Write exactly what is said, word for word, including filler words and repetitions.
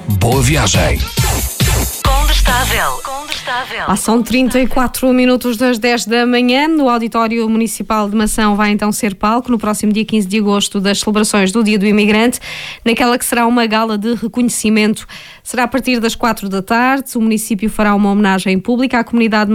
Boa viagem. Condestável. Condestável. Passam trinta e quatro minutos das dez da manhã. No Auditório Municipal de Mação vai então ser palco no próximo dia quinze de agosto das celebrações do Dia do Imigrante, naquela que será uma gala de reconhecimento. Será a partir das quatro da tarde. O município fará uma homenagem pública à comunidade